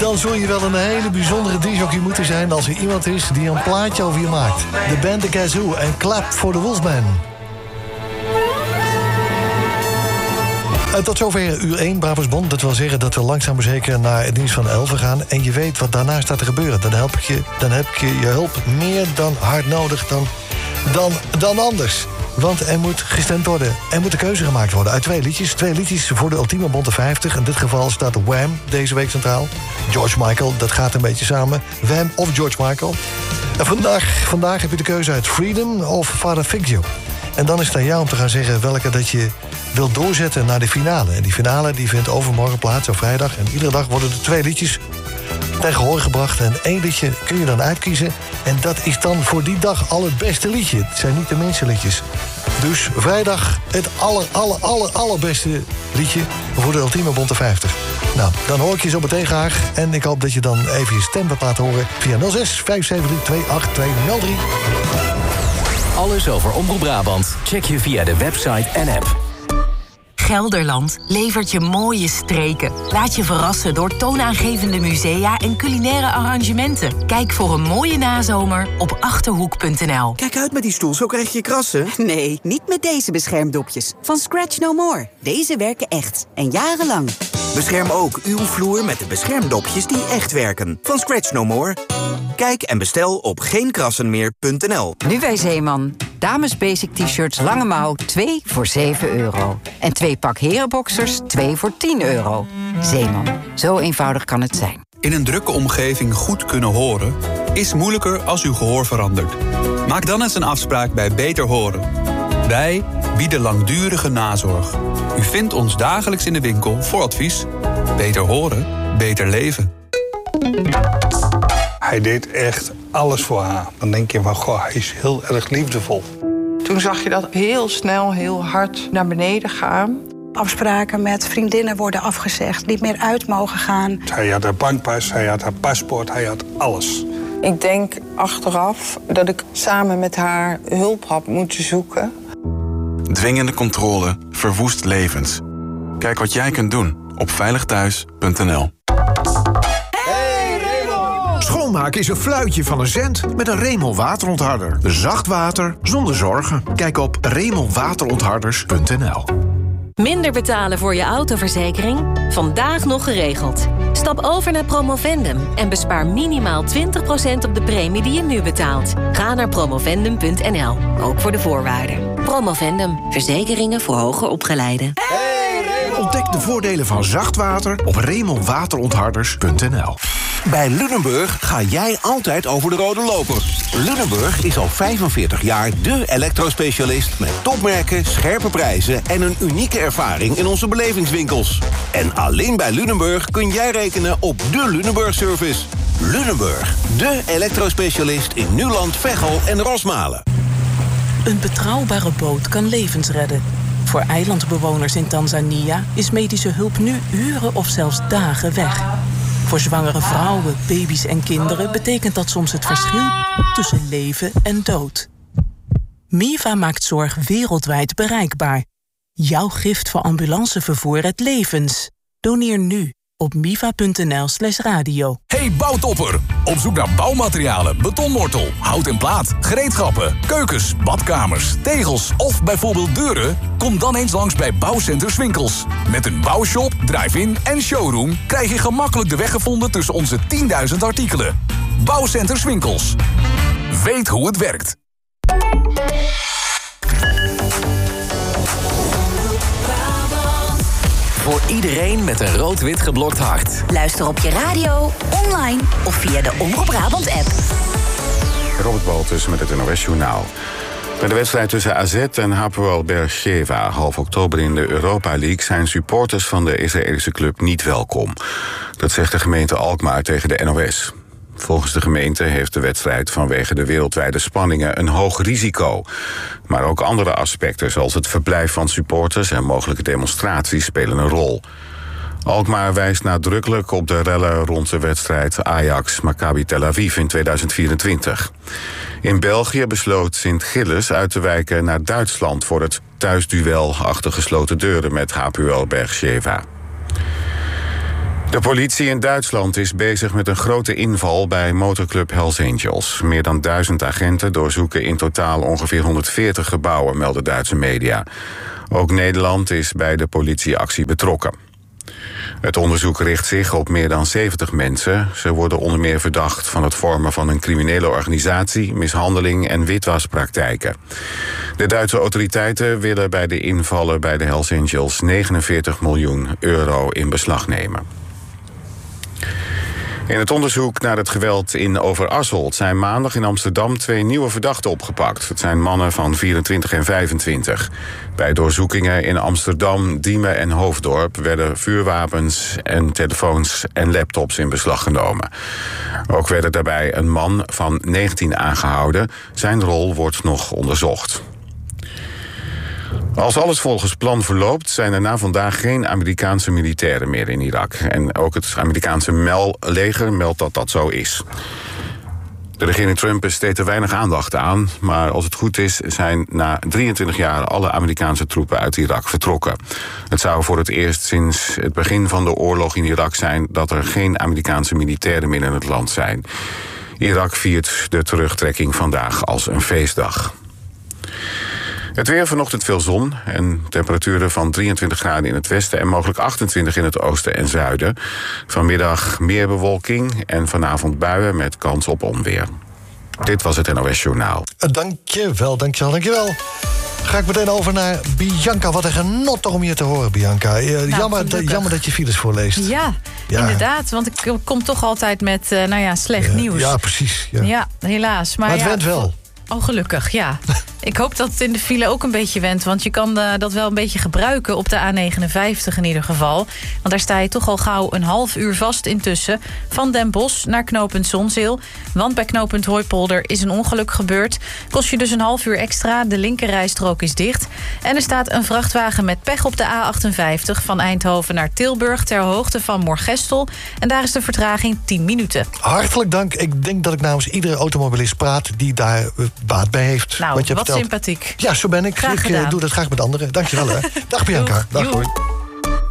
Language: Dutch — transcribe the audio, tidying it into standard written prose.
Dan zul je wel een hele bijzondere disjockey moeten zijn als er iemand is die een plaatje over je maakt. De band The Kazoo en Clap for the Wolfman. Tot zover uur 1, Brabantsbond. Dat wil zeggen dat we langzaam maar zeker naar het nieuws van 11 gaan. En je weet wat daarna staat te gebeuren. Dan heb je je hulp meer dan hard nodig dan anders. Want er moet gestemd worden. Er moet een keuze gemaakt worden uit 2 liedjes. 2 liedjes voor de ultieme Bonte 50. In dit geval staat Wham deze week centraal. George Michael, dat gaat een beetje samen. Wham of George Michael. En vandaag heb je de keuze uit Freedom of Father Figure. En dan is het aan jou om te gaan zeggen welke dat je wilt doorzetten naar de finale. En die finale die vindt overmorgen plaats op vrijdag. En iedere dag worden er 2 liedjes ten gehoor gebracht. En 1 liedje kun je dan uitkiezen. En dat is dan voor die dag al het beste liedje. Het zijn niet de minste liedjes. Dus vrijdag het allerbeste liedje voor de ultieme Bonte 50. Nou, dan hoor ik je zo meteen graag. En ik hoop dat je dan even je stem wilt laten horen via 06 573 28203. Alles over Omroep Brabant check je via de website en app. Gelderland levert je mooie streken. Laat je verrassen door toonaangevende musea en culinaire arrangementen. Kijk voor een mooie nazomer op Achterhoek.nl. Kijk uit met die stoel, zo krijg je krassen. Nee, niet met deze beschermdopjes. Van Scratch No More. Deze werken echt. En jarenlang. Bescherm ook uw vloer met de beschermdopjes die echt werken. Van Scratch No More. Kijk en bestel op geenkrassenmeer.nl. Nu bij Zeeman. Dames basic t-shirts lange mouw 2 voor €7. En 2 pak herenboxers 2 voor €10. Zeeman. Zo eenvoudig kan het zijn. In een drukke omgeving goed kunnen horen is moeilijker als uw gehoor verandert. Maak dan eens een afspraak bij Beter Horen. Wij bieden langdurige nazorg. U vindt ons dagelijks in de winkel voor advies. Beter horen, beter leven. Hij deed echt alles voor haar. Dan denk je van, goh, hij is heel erg liefdevol. Toen zag je dat heel snel, heel hard naar beneden gaan. Afspraken met vriendinnen worden afgezegd, niet meer uit mogen gaan. Hij had haar bankpas, hij had haar paspoort, hij had alles. Ik denk achteraf dat ik samen met haar hulp had moeten zoeken. Dwingende controle verwoest levens. Kijk wat jij kunt doen op veiligthuis.nl. Schoonmaken is een fluitje van een cent met een Remel waterontharder. Zacht water zonder zorgen. Kijk op remelwaterontharders.nl. Minder betalen voor je autoverzekering? Vandaag nog geregeld. Stap over naar Promovendum en bespaar minimaal 20% op de premie die je nu betaalt. Ga naar promovendum.nl, ook voor de voorwaarden. Promovendum, verzekeringen voor hoger opgeleiden. Ontdek de voordelen van zacht water op remelwaterontharders.nl. Bij Lunenburg ga jij altijd over de rode loper. Lunenburg is al 45 jaar dé elektrospecialist met topmerken, scherpe prijzen en een unieke ervaring in onze belevingswinkels. En alleen bij Lunenburg kun jij rekenen op de Lunenburg-service. Lunenburg, dé elektrospecialist in Nuland, Veghel en Rosmalen. Een betrouwbare boot kan levens redden. Voor eilandbewoners in Tanzania is medische hulp nu uren of zelfs dagen weg. Voor zwangere vrouwen, baby's en kinderen betekent dat soms het verschil tussen leven en dood. MIVA maakt zorg wereldwijd bereikbaar. Jouw gift voor ambulancevervoer redt levens. Doneer nu op miva.nl/radio. Hey bouwtopper! Op zoek naar bouwmaterialen, betonmortel, hout en plaat, gereedschappen, keukens, badkamers, tegels of bijvoorbeeld deuren? Kom dan eens langs bij Bouwcenter Swinkels. Met een bouwshop, drive-in en showroom krijg je gemakkelijk de weg gevonden tussen onze 10.000 artikelen. Bouwcenter Swinkels. Weet hoe het werkt. Voor iedereen met een rood-wit geblokt hart. Luister op je radio, online of via de Omroep Brabant app. Robert Baltus met het NOS Journaal. Bij de wedstrijd tussen AZ en Hapoel Beersheva half oktober in de Europa League zijn supporters van de Israëlische club niet welkom. Dat zegt de gemeente Alkmaar tegen de NOS. Volgens de gemeente heeft de wedstrijd vanwege de wereldwijde spanningen een hoog risico. Maar ook andere aspecten zoals het verblijf van supporters en mogelijke demonstraties spelen een rol. Alkmaar wijst nadrukkelijk op de rellen rond de wedstrijd Ajax-Maccabi Tel Aviv in 2024. In België besloot Sint-Gilles uit te wijken naar Duitsland voor het thuisduel achter gesloten deuren met Hapoel Beersheva. De politie in Duitsland is bezig met een grote inval bij motorclub Hells Angels. Meer dan 1000 agenten doorzoeken in totaal ongeveer 140 gebouwen, melden Duitse media. Ook Nederland is bij de politieactie betrokken. Het onderzoek richt zich op meer dan 70 mensen. Ze worden onder meer verdacht van het vormen van een criminele organisatie, mishandeling en witwaspraktijken. De Duitse autoriteiten willen bij de invallen bij de Hells Angels 49 miljoen euro in beslag nemen. In het onderzoek naar het geweld in Overasselt zijn maandag in Amsterdam 2 nieuwe verdachten opgepakt. Het zijn mannen van 24 en 25. Bij doorzoekingen in Amsterdam, Diemen en Hoofddorp werden vuurwapens en telefoons en laptops in beslag genomen. Ook werd er daarbij een man van 19 aangehouden. Zijn rol wordt nog onderzocht. Als alles volgens plan verloopt, zijn er na vandaag geen Amerikaanse militairen meer in Irak. En ook het Amerikaanse leger meldt dat dat zo is. De regering Trump besteedt er weinig aandacht aan, maar als het goed is, zijn na 23 jaar alle Amerikaanse troepen uit Irak vertrokken. Het zou voor het eerst sinds het begin van de oorlog in Irak zijn dat er geen Amerikaanse militairen meer in het land zijn. Irak viert de terugtrekking vandaag als een feestdag. Het weer, vanochtend veel zon en temperaturen van 23 graden in het westen en mogelijk 28 in het oosten en zuiden. Vanmiddag meer bewolking en vanavond buien met kans op onweer. Dit was het NOS Journaal. Dankjewel. Ga ik meteen over naar Bianca. Wat een genot toch om je te horen, Bianca. Jammer dat je files voorleest. Ja, inderdaad. Want ik kom toch altijd met slecht nieuws. Ja, precies. Ja, helaas. Maar het went wel. Oh, gelukkig, ja. Ik hoop dat het in de file ook een beetje went. Want je kan dat wel een beetje gebruiken op de A59 in ieder geval. Want daar sta je toch al gauw een half uur vast intussen. Van Den Bosch naar knooppunt Zonzeel. Want bij knooppunt Hooipolder is een ongeluk gebeurd. Kost je dus een half uur extra. De linkerrijstrook is dicht. En er staat een vrachtwagen met pech op de A58... van Eindhoven naar Tilburg ter hoogte van Moergestel. En daar is de vertraging 10 minuten. Hartelijk dank. Ik denk dat ik namens iedere automobilist praat die daar baat bij heeft. Nou, wat sympathiek. Ja, zo ben ik. Ik doe dat graag met anderen. Dankjewel. Dag Bianca. Dag, hoi.